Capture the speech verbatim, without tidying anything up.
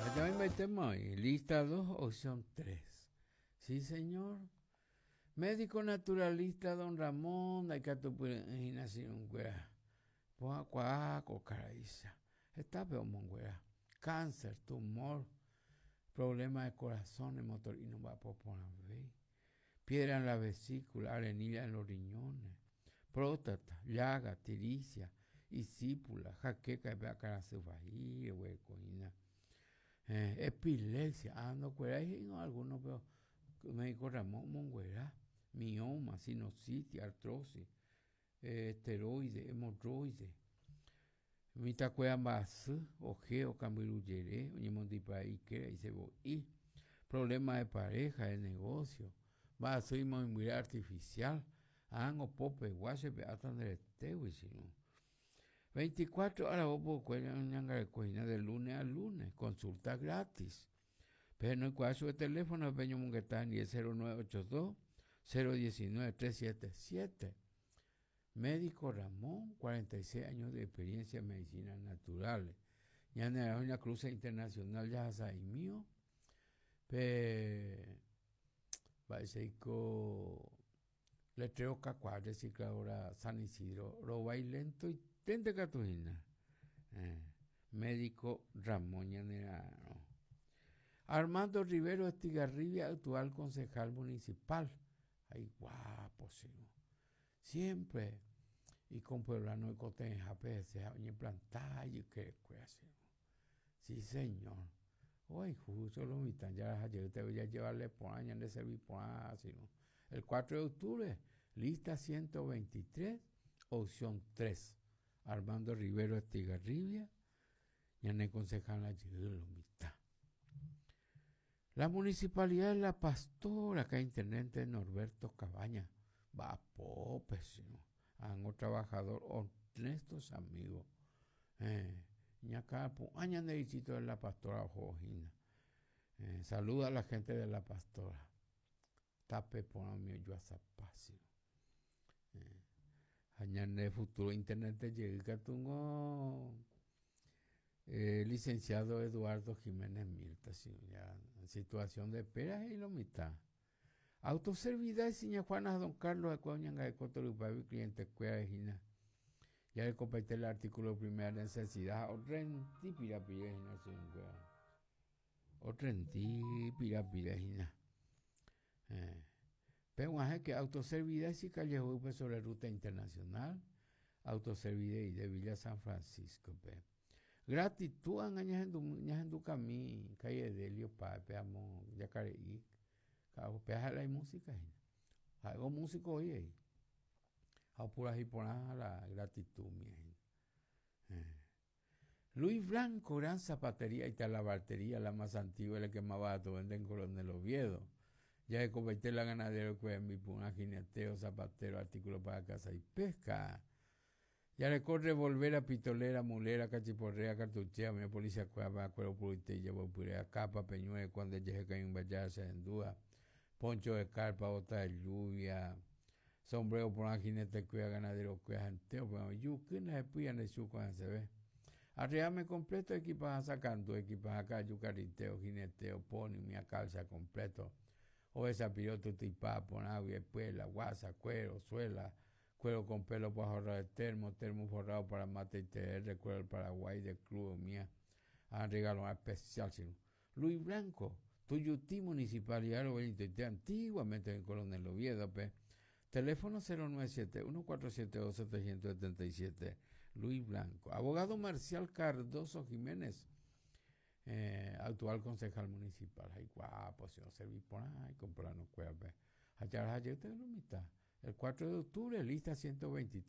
Ya me metemos ahí. Lista dos, opción tres. Sí, señor. Médico naturalista don Ramón, hay que tu imaginación, güera. Poa cuaco, caraiza. Está peor, güera. Cáncer, tumor, problema de corazón, motor y no va a poner ver. Piedra en la vesícula, arenilla en los riñones, próstata, llaga, tiricia, isípula, jaqueca y cara su fají, huecoína. Eh, epilepsia, ah, no, cuera, no, algunos, pero médico Ramón Monguera, mioma, sinusitis, artrosis, eh, esteroide, hemorroide, mitacuea basú, ojeo, cambiruyere, oñemondipa iquera y ceboí, problema de pareja, de negocio, basú y movilidad artificial, ango, pope, guache, beatan de tewi, sino. veinticuatro horas vos podés de lunes a lunes, consulta gratis. Pero no hay cuadro de teléfono, Peño Munguetán, y es cero nueve ocho dos, cero uno nueve, tres siete siete. Médico Ramón, cuarenta y seis años de experiencia en medicinas naturales. Ya en la una cruce internacional ya es mío. Pe parece que letreo cacuar, recicladora San Isidro, roba y lento y tente catujina. Eh, médico Ramón Yanera. Armando Rivero Estigarribia, actual concejal municipal. Ay, guapo, sí. Siempre. Y con pueblano de Cotenja, pese a plantar y que hacer. Sí, señor. Hoy, justo lo mitan, ya ayer te voy a llevarle por año de servir por así, ¿no? El cuatro de octubre, lista ciento veintitrés, opción tres. Armando Rivero Estigarribia, ya en el concejal la lo mitad. La municipalidad de La Pastora, acá intendente Norberto Cabaña, va po, pésimo. Hango trabajador honestos amigos. Eh, y acá, pues, añan de visito de La Pastora, Ojina. Eh, saluda a la gente de La Pastora. Tape por mí, yo a zapacio. Eh, añan de futuro intendente llega tungo. Eh, licenciado Eduardo Jiménez Mirta, sí, ya en situación de espera y lo mitad. Autoservidad, señora Juana, don Carlos de Coñanga de Cotorupavi, cliente cuera de Gina. Ya le compartí el artículo de primera necesidad. Otrenti pirapira Gina, señora. Otrenti pirapira Gina. Pero es que autoservidad sí callejó sobre ruta internacional. Autoservidad y de Villa San Francisco, pe. Gratitud a ñajendu camí, calle de Delio, Pape, Amo, Yacareí, Cabo, Peaja la música. Hago músico hoy ahí. A pura y por la gratitud, mi gente. Eh. Luis Blanco, gran zapatería y talabartería, la más antigua, la que más barato vende en Coronel Oviedo. Ya he convertido la ganadera que en mi puna, jineteo, zapatero, artículo para caza y pesca. Ya le corre volver a pitolera, mulera, cachiporrea, cartuchea, mi policía cueva, cuero purite, llevo purea, capa, peñue, cuando llegue que hay un vallarse en duda, poncho de carpa, bota de lluvia, sombrero por una jinete cueva, ganadero cueva, enteo, pero yo, que no se puyan de su cuando se ve. Arriame completo, equipaje sacando, equipaje acá, yucariteo, jineteo, poni, mi calza completo, o esa piloto tipa, ponagua, espuela, guasa, cuero, suela, cuero con pelo para ahorrar el termo, termo forrado para mate y T R, cuero del Paraguay de Club Mía. Han regalado especial, sino. Luis Blanco, Tuyutí, Municipalidad de antiguamente en Coronel Oviedo, pe. Teléfono cero nueve siete, uno cuatro siete dos, siete siete siete. Luis Blanco. Abogado Marcial Cardoso Jiménez, eh, actual concejal municipal. Ay, guapo, si no serví por ahí, comprarnos cueva, pe. Allá, allá, usted lo mitad. El cuatro de octubre, lista ciento veintitrés.